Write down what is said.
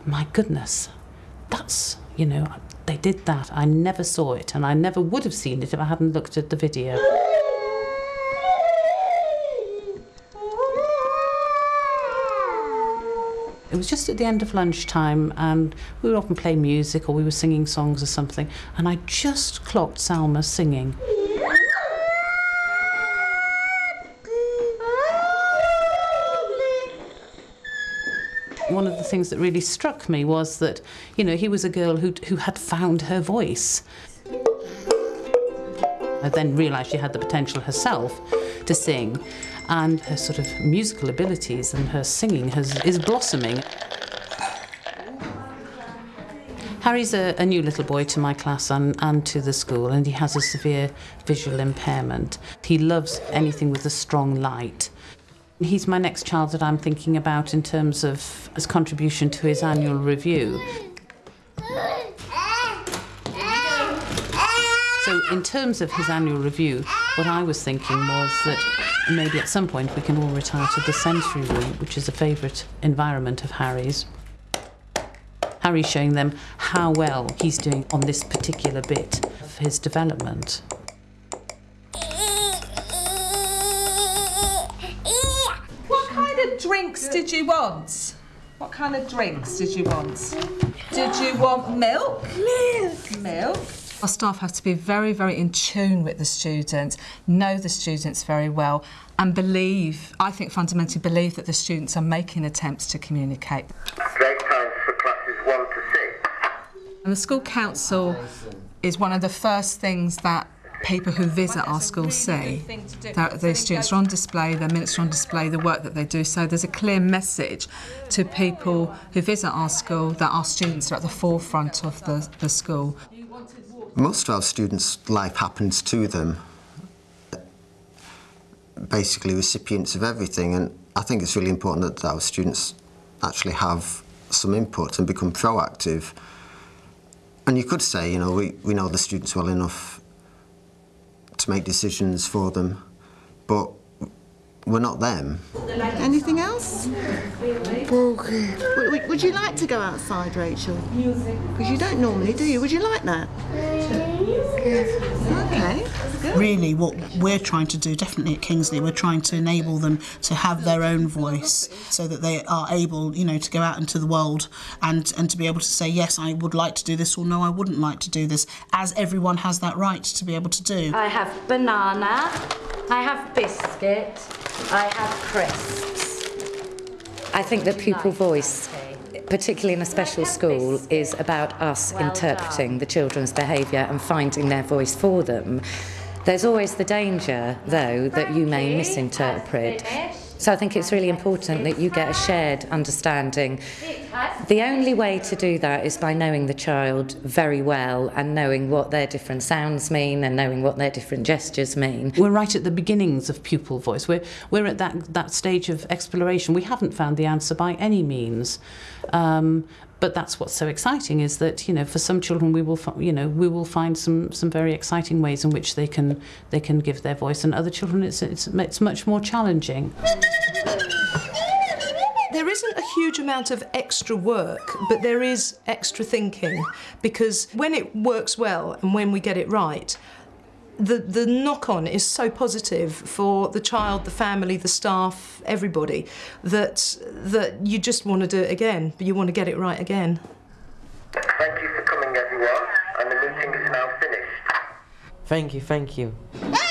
my goodness, that's, you know, they did that. I never saw it, and I never would have seen it if I hadn't looked at the video. It was just at the end of lunchtime, and we would often play music or we were singing songs or something, and I just clocked Salma singing. One of the things that really struck me was that, you know, he was a girl who had found her voice. I then realised she had the potential herself to sing, and her sort of musical abilities and her singing is blossoming. Harry's a new little boy to my class and to the school, and he has a severe visual impairment. He loves anything with a strong light. He's my next child that I'm thinking about in terms of his contribution to his annual review. So in terms of his annual review, what I was thinking was that maybe at some point we can all retire to the sensory room, which is a favourite environment of Harry's. Harry's showing them how well he's doing on this particular bit of his development. What kind of drinks did you want? What kind of drinks did you want? Did you want milk? Milk. Our staff have to be very, very in tune with the students, know the students very well, and believe, I think fundamentally believe that the students are making attempts to communicate. Break times for classes 1 to 6. And the school council is one of the first things that people who visit our school see. The students are on display, their minutes are on display, the work that they do. So there's a clear message to people who visit our school that our students are at the forefront of the school. Most of our students' life happens to them. Basically recipients of everything, and I think it's really important that our students actually have some input and become proactive. And you could say, you know, we know the students well enough to make decisions for them, but we're not them. Anything else? Would you like to go outside, Rachel? Because you don't normally, do you? Would you like that? Okay. Good. Really, what we're trying to do, definitely at Kingsley, we're trying to enable them to have their own voice so that they are able, you know, to go out into the world and to be able to say, yes, I would like to do this, or no, I wouldn't like to do this, as everyone has that right to be able to do. I have banana, I have biscuit, I have crisps. I think that pupil voice, particularly in a special school, is about us interpreting the children's behaviour and finding their voice for them. There's always the danger, though, that you may misinterpret. So I think it's really important that you get a shared understanding. The only way to do that is by knowing the child very well and knowing what their different sounds mean and knowing what their different gestures mean. We're right at the beginnings of pupil voice. We're at that stage of exploration. We haven't found the answer by any means. But that's what's so exciting, is that, you know, for some children we will find some very exciting ways in which they can give their voice, and other children it's much more challenging. There isn't a huge amount of extra work, but there is extra thinking, because when it works well and when we get it right, the knock-on is so positive for the child, the family, the staff, everybody, that you just want to do it again, but you want to get it right again. Thank you for coming, everyone, and the meeting is now finished. Thank you.